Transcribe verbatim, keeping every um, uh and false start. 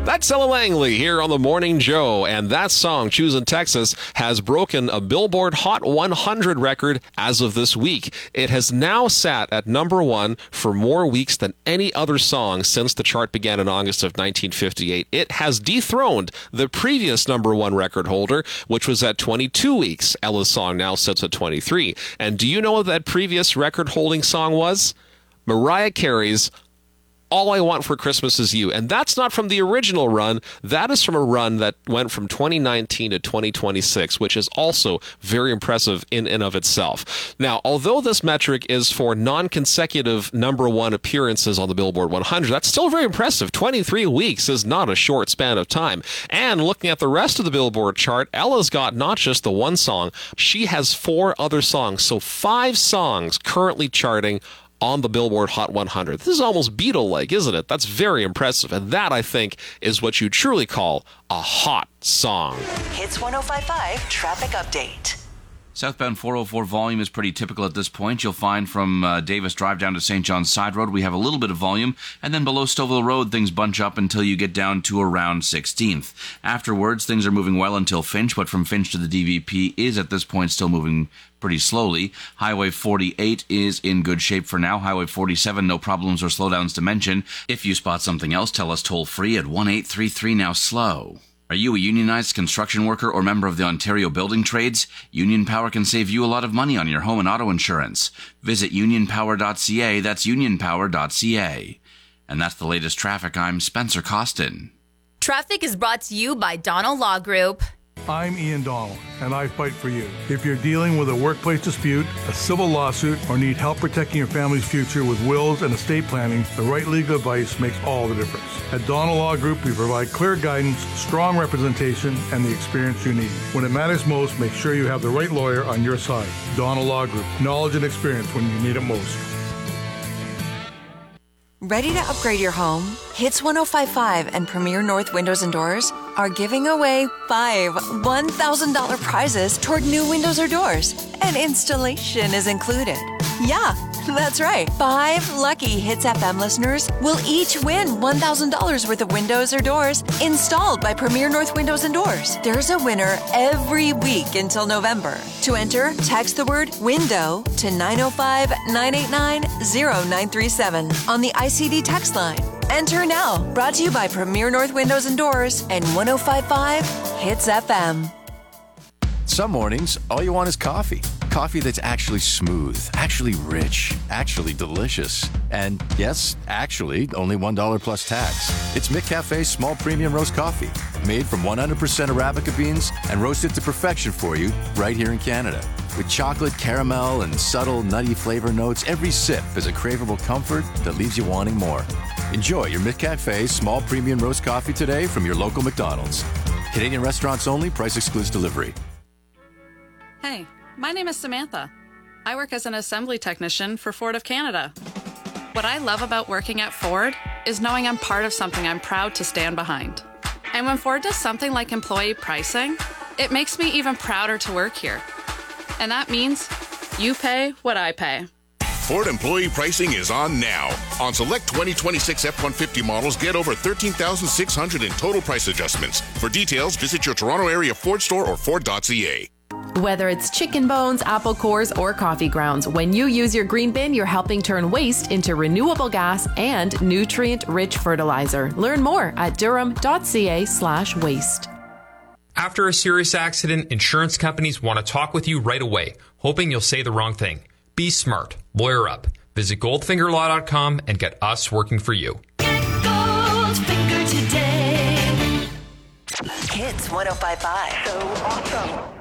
That's Ella Langley here on The Morning Joe, and that song, Choosing Texas, has broken a Billboard Hot one hundred record as of this week. It has now sat at number one for more weeks than any other song since the chart began in August of nineteen fifty-eight. It has dethroned the previous number one record holder, which was at twenty-two weeks. Ella's song now sits at twenty-three. And do you know what that previous record-holding song was? Mariah Carey's All I Want for Christmas Is You. And that's not from the original run. That is from a run that went from twenty nineteen to twenty twenty-six, which is also very impressive in and of itself. Now, although this metric is for non-consecutive number one appearances on the Billboard one hundred, that's still very impressive. twenty-three weeks is not a short span of time. And looking at the rest of the Billboard chart, Ella's got not just the one song, she has four other songs. So five songs currently charting on the Billboard Hot one hundred. This is almost Beatle-like, isn't it? That's very impressive. And that, I think, is what you truly call a hot song. Hits one oh five point five Traffic Update. Southbound four oh four volume is pretty typical at this point. You'll find from uh, Davis Drive down to Saint John's Side Road, we have a little bit of volume. And then below Stouffville Road, things bunch up until you get down to around sixteenth. Afterwards, things are moving well until Finch, but from Finch to the D V P is at this point still moving pretty slowly. Highway forty-eight is in good shape for now. Highway forty-seven, no problems or slowdowns to mention. If you spot something else, tell us toll free at one eight three three now slow. Are you a unionized construction worker or member of the Ontario Building Trades? Union Power can save you a lot of money on your home and auto insurance. Visit union power dot c a. That's union power dot c a. And that's the latest traffic. I'm Spencer Costin. Traffic is brought to you by Donald Law Group. I'm Ian Donald, and I fight for you. If you're dealing with a workplace dispute, a civil lawsuit, or need help protecting your family's future with wills and estate planning, the right legal advice makes all the difference. At Donald Law Group, we provide clear guidance, strong representation, and the experience you need. When it matters most, make sure you have the right lawyer on your side. Donald Law Group, knowledge and experience when you need it most. Ready to upgrade your home? Hits one oh five point five and Premier North Windows and Doors are giving away five one thousand dollars prizes toward new windows or doors, and installation is included. Yeah, that's right. Five lucky Hits F M listeners will each win one thousand dollars worth of windows or doors installed by Premier North Windows and Doors. There's a winner every week until November. To enter, text the word WINDOW to nine oh five, nine eight nine, oh nine three seven on the I C D text line. Enter now. Brought to you by Premier North Windows and Doors and one oh five point five Hits F M. Some mornings, all you want is coffee. Coffee that's actually smooth, actually rich, actually delicious. And yes, actually, only one dollar plus tax. It's McCafe's small premium roast coffee, made from one hundred percent Arabica beans and roasted to perfection for you right here in Canada. With chocolate, caramel, and subtle nutty flavor notes, every sip is a craveable comfort that leaves you wanting more. Enjoy your McCafe small premium roast coffee today from your local McDonald's. Canadian restaurants only, price excludes delivery. Hey, my name is Samantha. I work as an assembly technician for Ford of Canada. What I love about working at Ford is knowing I'm part of something I'm proud to stand behind. And when Ford does something like employee pricing, it makes me even prouder to work here. And that means you pay what I pay. Ford employee pricing is on now. On select twenty twenty-six F one fifty models, get over thirteen thousand six hundred in total price adjustments. For details, visit your Toronto area Ford store or Ford dot c a. Whether it's chicken bones, apple cores, or coffee grounds, when you use your green bin, you're helping turn waste into renewable gas and nutrient-rich fertilizer. Learn more at durham dot c a slash waste. After a serious accident, insurance companies want to talk with you right away, hoping you'll say the wrong thing. Be smart. Lawyer up. Visit goldfinger law dot com and get us working for you. Get Goldfinger today. Hits one oh five point five. So awesome.